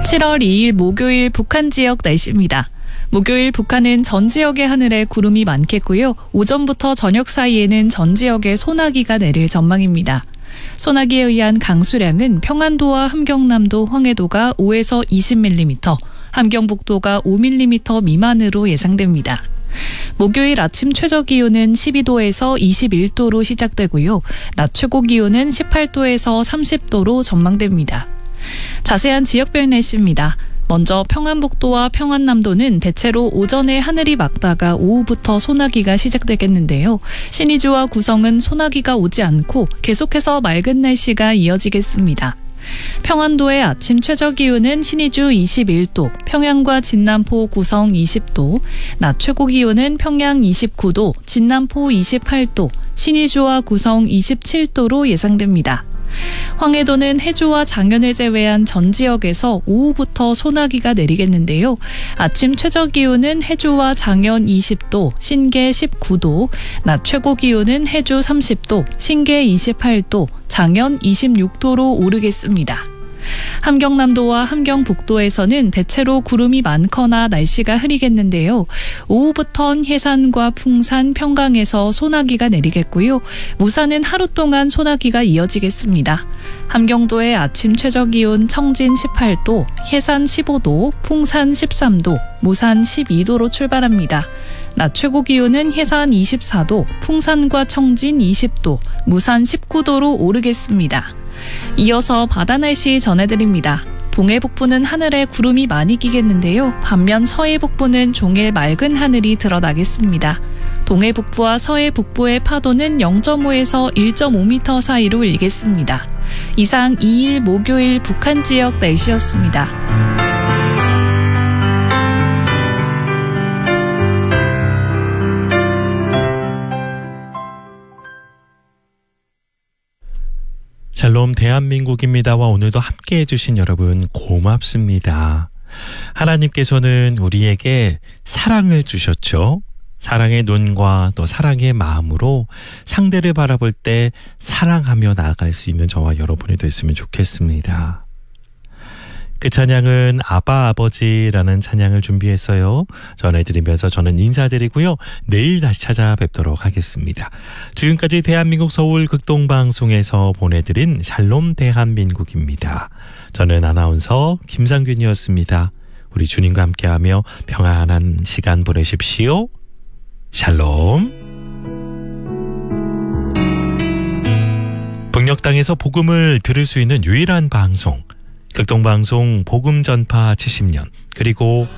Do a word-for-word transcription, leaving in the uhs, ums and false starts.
칠월 이일 목요일 북한 지역 날씨입니다. 목요일 북한은 전 지역의 하늘에 구름이 많겠고요. 오전부터 저녁 사이에는 전 지역에 소나기가 내릴 전망입니다. 소나기에 의한 강수량은 평안도와 함경남도, 황해도가 오에서 이십 밀리미터, 함경북도가 오 밀리미터 미만으로 예상됩니다. 목요일 아침 최저기온은 십이도에서 이십일도로 시작되고요. 낮 최고기온은 십팔도에서 삼십도로 전망됩니다. 자세한 지역별 날씨입니다. 먼저 평안북도와 평안남도는 대체로 오전에 하늘이 맑다가 오후부터 소나기가 시작되겠는데요. 신의주와 구성은 소나기가 오지 않고 계속해서 맑은 날씨가 이어지겠습니다. 평안도의 아침 최저기온은 신의주 이십일도, 평양과 진남포, 구성 이십도, 낮 최고기온은 평양 이십구도, 진남포 이십팔도, 신의주와 구성 이십칠도로 예상됩니다. 황해도는 해주와 장현을 제외한 전 지역에서 오후부터 소나기가 내리겠는데요. 아침 최저기온은 해주와 장현 이십도, 신계 십구도, 낮 최고기온은 해주 삼십도, 신계 이십팔도, 장현 이십육도로 오르겠습니다. 함경남도와 함경북도에서는 대체로 구름이 많거나 날씨가 흐리겠는데요. 오후부턴 해산과 풍산, 평강에서 소나기가 내리겠고요. 무산은 하루 동안 소나기가 이어지겠습니다. 함경도의 아침 최저기온 청진 십팔도, 해산 십오도, 풍산 십삼도, 무산 십이도로 출발합니다. 낮 최고기온은 해산 이십사도, 풍산과 청진 이십도, 무산 십구도로 오르겠습니다. 이어서 바다 날씨 전해드립니다. 동해 북부는 하늘에 구름이 많이 끼겠는데요. 반면 서해 북부는 종일 맑은 하늘이 드러나겠습니다. 동해 북부와 서해 북부의 파도는 영점오에서 일점오 미터 사이로 일겠습니다. 이상 이일 목요일 북한 지역 날씨였습니다. 샬롬 대한민국입니다와 오늘도 함께해 주신 여러분 고맙습니다. 하나님께서는 우리에게 사랑을 주셨죠. 사랑의 눈과 또 사랑의 마음으로 상대를 바라볼 때 사랑하며 나아갈 수 있는 저와 여러분이 됐으면 좋겠습니다. 그 찬양은 아바 아버지라는 찬양을 준비했어요. 전해드리면서 저는 인사드리고요. 내일 다시 찾아뵙도록 하겠습니다. 지금까지 대한민국 서울 극동방송에서 보내드린 샬롬 대한민국입니다. 저는 아나운서 김상균이었습니다. 우리 주님과 함께하며 평안한 시간 보내십시오. 샬롬. 북녘 땅에서 복음을 들을 수 있는 유일한 방송 극동방송 복음전파 칠십 년 그리고